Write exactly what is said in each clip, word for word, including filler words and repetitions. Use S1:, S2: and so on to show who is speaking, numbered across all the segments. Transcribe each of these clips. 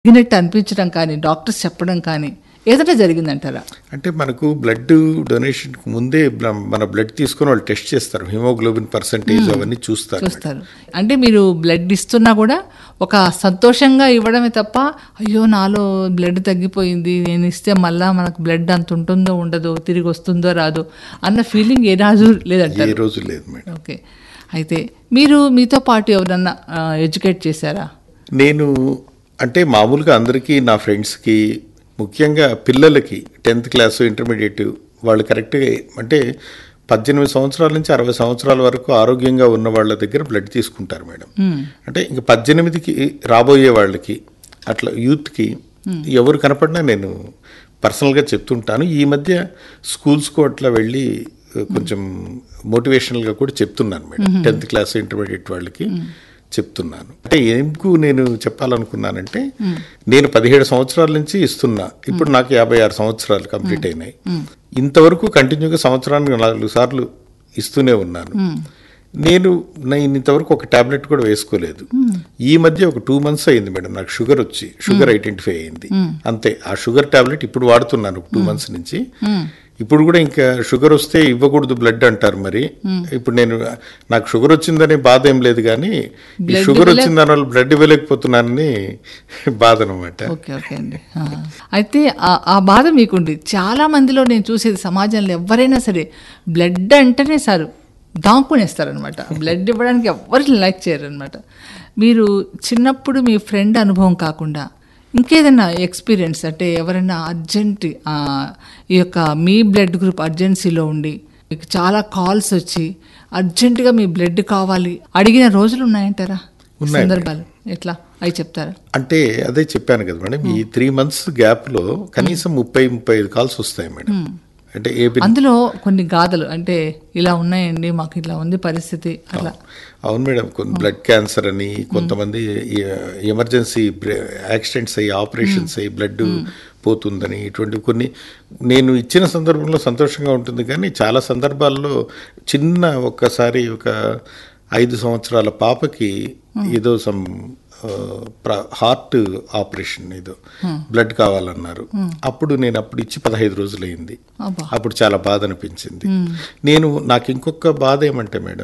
S1: తగినట్టు అనిపించడం కానీ, డాక్టర్స్ చెప్పడం కానీ ఏదైనా జరిగిందంటారా?
S2: అంటే మనకు బ్లడ్ డొనేషన్కి ముందే బ్ల- మన బ్లడ్ తీసుకొని వాళ్ళు టెస్ట్ చేస్తారు, హిమోగ్లోబిన్ పర్సంటేజ్ అవన్నీ చూస్తారు.
S1: చూస్తారు. అంటే మీరు బ్లడ్ ఇస్తున్నా కూడా ఒక సంతోషంగా ఇవ్వడమే తప్ప, అయ్యో నాలో బ్లడ్ తగ్గిపోయింది, నేను ఇస్తే మళ్ళా మనకు బ్లడ్ అంత ఉంటుందో ఉండదో, తిరిగి వస్తుందో రాదో అన్న ఫీలింగ్ ఏ రాజు లేదంటారు.
S2: ఏ రోజు లేదు మేడం.
S1: ఓకే. అయితే మీరు మీతో పాటు ఎవరన్నా ఎడ్యుకేట్ చేశారా?
S2: నేను అంటే మామూలుగా అందరికీ, నా ఫ్రెండ్స్కి, ముఖ్యంగా పిల్లలకి టెన్త్ క్లాస్ ఇంటర్మీడియట్ వాళ్ళు కరెక్ట్గా అంటే పద్దెనిమిది సంవత్సరాల నుంచి అరవై సంవత్సరాల వరకు ఆరోగ్యంగా ఉన్న వాళ్ళ దగ్గర బ్లడ్ తీసుకుంటారు మేడం. అంటే ఇంక పద్దెనిమిదికి రాబోయే వాళ్ళకి అట్లా యూత్కి ఎవరు కనపడినా నేను పర్సనల్గా చెప్తుంటాను. ఈ మధ్య స్కూల్స్కు అట్లా వెళ్ళి కొంచెం మోటివేషనల్గా కూడా చెప్తున్నాను మేడం. టెన్త్ క్లాస్ ఇంటర్మీడియట్ వాళ్ళకి చెప్తున్నాను. అంటే ఎందుకు నేను చెప్పాలనుకున్నానంటే, నేను పదిహేడు సంవత్సరాల నుంచి ఇస్తున్నా, ఇప్పుడు నాకు యాభై ఆరు సంవత్సరాలు కంప్లీట్ అయినాయి. ఇంతవరకు కంటిన్యూగా సంవత్సరానికి నాలుగు సార్లు ఇస్తూనే ఉన్నాను. నేను నేను ఇంతవరకు ఒక టాబ్లెట్ కూడా వేసుకోలేదు. ఈ మధ్య ఒక టూ మంత్స్ అయింది మేడం నాకు షుగర్ వచ్చి, షుగర్ ఐడెంటిఫై అయింది అంతే. ఆ షుగర్ టాబ్లెట్ ఇప్పుడు వాడుతున్నాను ఒక టూ మంత్స్ నుంచి. ఇప్పుడు కూడా ఇంకా షుగర్ వస్తే ఇవ్వకూడదు బ్లడ్ అంటారు. మరి ఇప్పుడు నేను నాకు షుగర్ వచ్చిందనే బాధ ఏం లేదు, కానీ ఈ షుగర్ వచ్చిన దాని వల్ల బ్లడ్ ఇవ్వలేకపోతున్నానని బాధ అనమాట.
S1: ఓకే ఓకే అండి. ఆ. అయితే ఆ- ఆ బాధ మీకుంది. చాలా మందిలో నేను చూసేది, సమాజంలో ఎవరైనా సరే బ్లడ్ అంటేనే సార్ దాక్కునేస్తారనమాట. బ్లడ్ ఇవ్వడానికి ఎవరికి లైక్ చేయరనమాట. మీరు చిన్నప్పుడు మీ ఫ్రెండ్ అనుభవం కాకుండా ఇంకేదైనా ఎక్స్పీరియన్స్, అంటే ఎవరైనా అర్జెంట్ ఈ యొక్క మీ బ్లడ్ గ్రూప్ అర్జెన్సీలో ఉండి మీకు చాలా కాల్స్ వచ్చి అర్జెంటుగా మీ బ్లడ్ కావాలి అడిగిన రోజులు ఉన్నాయంటారా?
S2: ఉన్నాయి.
S1: సందర్భాలు ఎట్లా అవి చెప్తారా?
S2: అంటే అదే చెప్పాను కదా మేడం, ఈ త్రీ మంత్స్ గ్యాప్లో కనీసం ముప్పై ముప్పై ఐదు కాల్స్ వస్తాయి మేడం. అంటే ఏ బిన్-
S1: అందులో కొన్ని గాథలు, అంటే ఇలా ఉన్నాయండి, మాకు ఇలా ఉంది పరిస్థితి అట్లా.
S2: అవును మేడం, కొన్ని బ్లడ్ క్యాన్సర్ అని, కొంతమంది ఎమర్జెన్సీ యాక్సిడెంట్స్ అయ్యి ఆపరేషన్స్ అయ్యి బ్లడ్ పోతుందని, ఇటువంటి కొన్ని నేను ఇచ్చిన సందర్భంలో సంతోషంగా ఉంటుంది. కానీ చాలా సందర్భాల్లో చిన్న ఒక్కసారి ఒక ఐదు సంవత్సరాల పాపకి ఏదో సమ్ హార్ట్ ఆపరేషన్ ఏదో బ్లడ్ కావాలన్నారు. అప్పుడు నేను అప్పుడు ఇచ్చి పదహైదు రోజులు అయింది.
S1: అబ్బా.
S2: అప్పుడు చాలా బాధ అనిపించింది. నేను నాకు ఇంకొక బాధ ఏమంటే మేడం,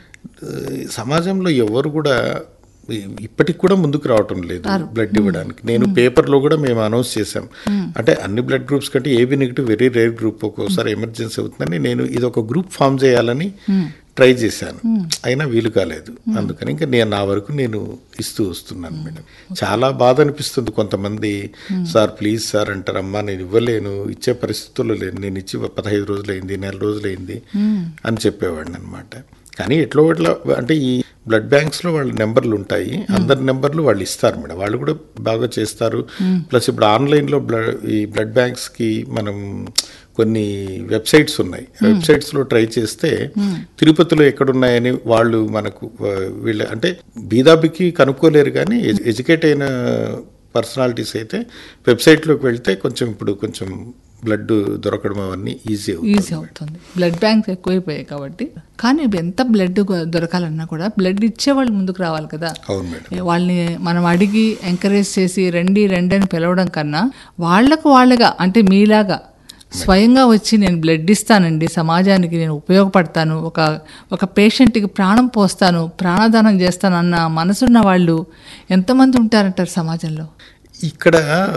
S2: సమాజంలో ఎవరు కూడా ఇప్పటికి కూడా ముందుకు రావటం లేదు బ్లడ్ ఇవ్వడానికి. నేను పేపర్లో కూడా మేము అనౌన్స్ చేశాం, అంటే అన్ని బ్లడ్ గ్రూప్స్ కంటే AB negative very rare group, ఒక్కోసారి ఎమర్జెన్సీ అవుతుందని నేను ఇది ఒక గ్రూప్ ఫామ్ చేయాలని ట్రై చేశాను. అయినా వీలు కాలేదు. అందుకని ఇంకా నేను నా వరకు నేను ఇస్తూ వస్తున్నాను మేడం. చాలా బాధ అనిపిస్తుంది. కొంతమంది సార్ ప్లీజ్ సార్ అంటారు, అమ్మా నేను ఇవ్వలేను, ఇచ్చే పరిస్థితుల్లో లేను, నేను ఇచ్చి పదహైదు రోజులైంది, నెల రోజులైంది అని చెప్పేవాడిని అనమాట. కానీ ఎట్లో ఎట్లా అంటే ఈ బ్లడ్ బ్యాంక్స్లో వాళ్ళ నెంబర్లు ఉంటాయి, అందరి నెంబర్లు వాళ్ళు ఇస్తారు మేడం. వాళ్ళు కూడా బాగా చేస్తారు. ప్లస్ ఇప్పుడు ఆన్లైన్లో బ్లడ్ ఈ బ్లడ్ బ్యాంక్స్కి మనం కొన్ని వెబ్సైట్స్ ఉన్నాయి. వెబ్సైట్స్లో ట్రై చేస్తే తిరుపతిలో ఎక్కడున్నాయని వాళ్ళు మనకు వీళ్ళ అంటే బీదాబికి కనుక్కోలేరు, కానీ ఎడ్యుకేట్ అయిన పర్సనాలిటీస్ అయితే వెబ్సైట్లోకి వెళ్తే కొంచెం ఇప్పుడు కొంచెం బ్లడ్ దొరకడం అవన్నీ ఈజీ
S1: ఈజీ అవుతుంది. బ్లడ్ బ్యాంక్స్ ఎక్కువైపోయాయి కాబట్టి. కానీ ఎంత బ్లడ్ దొరకాలన్నా కూడా బ్లడ్ ఇచ్చేవాళ్ళు ముందుకు రావాలి కదా.
S2: అవును మేడం.
S1: వాళ్ళని మనం అడిగి ఎంకరేజ్ చేసి రండి రండి అని పిలవడం కన్నా, వాళ్లకు వాళ్ళగా అంటే మీలాగా స్వయంగా వచ్చి నేను బ్లడ్ ఇస్తానండి, సమాజానికి నేను ఉపయోగపడతాను, ఒక ఒక పేషెంట్కి ప్రాణం పోస్తాను, ప్రాణదానం చేస్తాను అన్న మనసున్న వాళ్ళు ఎంతమంది ఉంటారంటారు సమాజంలో?
S2: ఇక్కడ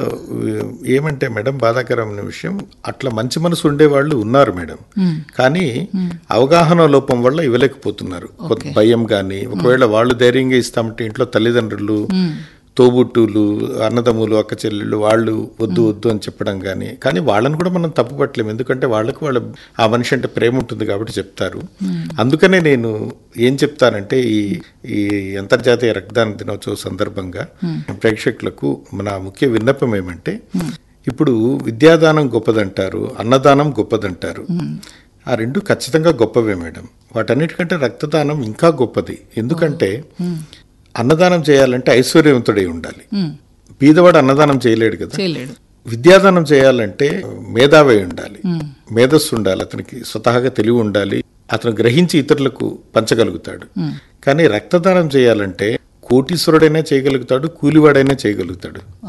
S2: ఏమంటే మేడం, బాధాకరమైన విషయం, అట్లా మంచి మనసు ఉండేవాళ్ళు ఉన్నారు మేడం, కానీ అవగాహన లోపం వల్ల ఇవ్వలేకపోతున్నారు. కొంత భయం కానీ, ఒకవేళ వాళ్ళు ధైర్యంగా ఇస్తామంటే ఇంట్లో తల్లిదండ్రులు, తోబుట్టులు, అన్నదమ్ములు, అక్క చెల్లెళ్ళు వాళ్ళు వద్దు వద్దు అని చెప్పడం కానీ, కానీ వాళ్ళని కూడా మనం తప్పు పట్టలేము. ఎందుకంటే వాళ్ళకు వాళ్ళ ఆ మనిషి అంటే ప్రేమ ఉంటుంది కాబట్టి చెప్తారు. అందుకనే నేను ఏం చెప్తానంటే, ఈ ఈ అంతర్జాతీయ రక్తదాన దినోత్సవ సందర్భంగా ప్రేక్షకులకు మన ముఖ్య విన్నపం ఏమంటే, ఇప్పుడు విద్యాదానం గొప్పదంటారు, అన్నదానం గొప్పదంటారు. ఆ రెండు ఖచ్చితంగా గొప్పవే మేడం. వాటన్నిటికంటే రక్తదానం ఇంకా గొప్పది. ఎందుకంటే అన్నదానం చేయాలంటే ఐశ్వర్యవంతుడై ఉండాలి. బీదవాడు అన్నదానం చేయలేడు కదా.
S1: చేయలేడు.
S2: విద్యాదానం చేయాలంటే మేధావి ఉండాలి, మేధస్సు ఉండాలి, అతనికి స్వతహాగా తెలివి ఉండాలి, అతను గ్రహించి ఇతరులకు పంచగలుగుతాడు. కానీ రక్తదానం చేయాలంటే కోటీశ్వరుడైనా చేయగలుగుతాడు, కూలివాడైనా చేయగలుగుతాడు.